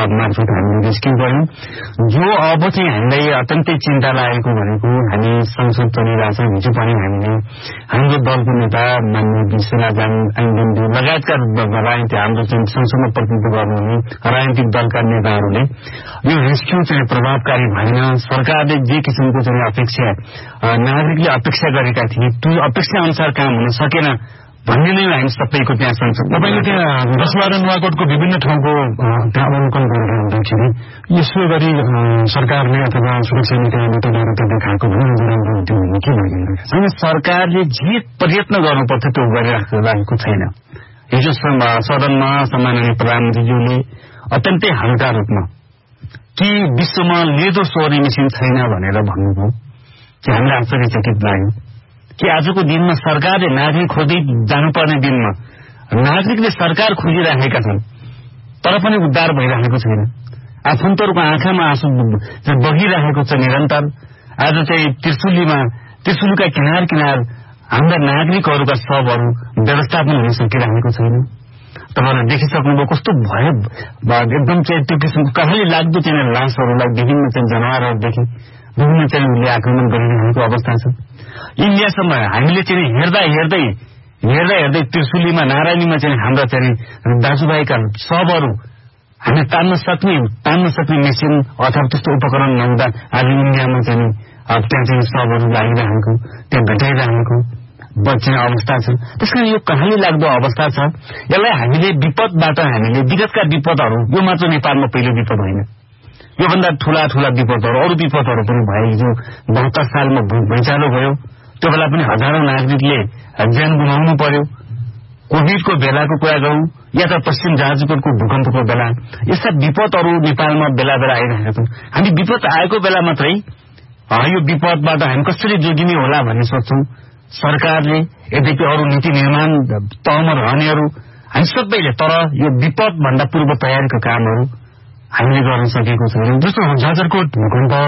प्रस्ताव मार्फत हामीले निस्किनु पर्यो। जो अब चाहिँ हामीलाई अत्यन्तै चिन्ता लागेको भनेको हामी संसद चलिरहेछ, हिजो पनि हामीले हाम्रो दलको नेता मान्य विश्वनाथ आइन्देन लगायतका राजनीतिक हाम्रो चाहिँ संसदमा प्रतिनिधित्व गर्नुहुने राजनीतिक दलका नेताहरूले यो रेस्क्यु चाहिँ प्रभावकारी भएन, सरकारले जे किसिमको चाहिँ अपेक्षा नागरिकले अपेक्षा गरेका थिए त्यो अपेक्षा अनुसार काम हुन सकेन भन्ने नै हामी सबैको त्यहाँ संसद। तपाईँले त्यहाँ दशहरा नुवाकोटको विभिन्न ठाउँको अवलोकन गरेर हुँदाखेरि यसो गरी सरकारले अथवा सुरक्षा निकायले तदारक देखाएको भन्ने राम्रो हुन्थ्यो भन्ने के भइरहेको छ? सरकारले जे प्रयत्न गर्नुपर्छ त्यो गरिरहेको छैन। हिजो सदनमा सम्माननीय प्रधानमन्त्रीज्यूले अत्यन्तै हल्का रूपमा कि विश्वमा लेदो सोर्ने मेसिन छैन भनेर भन्नुभयो कि हामीलाई आश्चर्यचकित लाग्यो कि आजको दिनमा सरकारले नागरिक खोज्दै जानुपर्ने दिनमा नागरिकले सरकार खोजिरहेका छन् तर पनि उद्धार भइरहेको छैन। आफन्तहरूको आँखामा आँसु बगिरहेको छ निरन्तर। आज चाहिँ त्रिशुलीका किनार किनार हाम्रा नागरिकहरूका शवहरू व्यवस्थापन हुन सकिरहेको छैन। तपाईहरुले देखिसक्नुभयो कस्तो भयो एकदम चाहिँ त्यो किसिमको कहाली लाग्दो चाहिँ लासहरूलाई विभिन्न चाहिँ जनावरहरूदेखि विभिन्न चाहिँ उसले आक्रमण गरिरहेको अवस्था छ। इन्डियासम्म हामीले चाहिँ हेर्दै त्रिशुलीमा नारायणीमा चाहिँ हाम्रा चाहिँ दाजुभाइका शवहरू हामी तान्न सक्ने मेसिन अथवा त्यस्तो उपकरण नहुँदा आज इन्डियामा चाहिँ त्यहाँ चाहिँ शवहरू लागिरहेको त्यहाँ भेटाइरहेको बच्ने अवस्था छ। त्यसकारण यो कहानी लाग्दो अवस्था छ। यसलाई हामीले विपदबाट हामीले विगतका विपदहरू यो मात्र नेपालमा पहिलो विपद होइन, योभन्दा ठूला विपदहरू अरू विपदहरू पनि भए। हिजो 72 सालमा भूइँचालो भयो, त्यो बेला पनि हजारौं नागरिकले ज्यान गुमाउनु पर्यो। कोभिडको बेलाको कुरा गरौं या त पश्चिम जहाजकोटको भूकम्पको बेला, यस्ता विपदहरू नेपालमा बेला आइरहेका छन्। हामी विपद आएको बेला मात्रै यो विपदबाट हामी कसरी जोगिने होला भन्ने सोच्छौं। सरकारले यद्यपि अरू नीति निर्माण तहमा रहनेहरू हामी सबैले, तर यो विपद भन्दा पूर्व तयारीको कामहरू हामीले गर्न सकेको छैनौं। जस्तो जाजरकोट भूकम्प